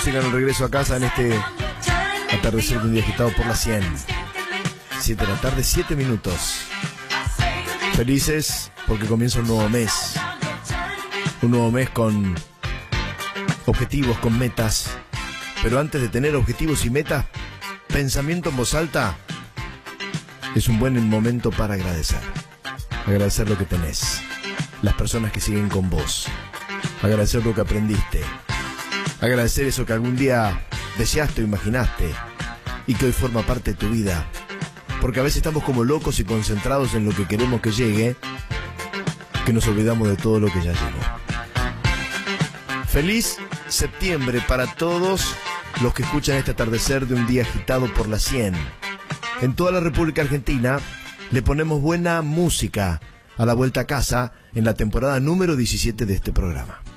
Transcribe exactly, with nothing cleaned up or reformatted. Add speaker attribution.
Speaker 1: Sigan el regreso a casa en este atardecer de un día agitado por la cien. siete de la tarde, siete minutos. Felices porque comienza un nuevo mes. Un nuevo mes con objetivos, con metas. Pero antes de tener objetivos y metas, pensamiento en voz alta, es un buen momento para agradecer. Agradecer lo que tenés, las personas que siguen con vos. Agradecer lo que aprendiste. Agradecer eso que algún día deseaste o imaginaste y que hoy forma parte de tu vida. Porque a veces estamos como locos y concentrados en lo que queremos que llegue, que nos olvidamos de todo lo que ya llegó. Feliz septiembre para todos los que escuchan este atardecer de un día agitado por la cien. En toda la República Argentina le ponemos buena música a la vuelta a casa en la temporada número diecisiete de este programa.